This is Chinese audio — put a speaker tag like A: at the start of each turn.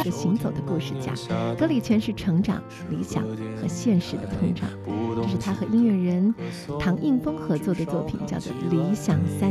A: 个行走的故事家，歌里诠释成长、理想和现实的碰撞。这是他和音乐人唐映枫合作的作品，叫做《理想三》。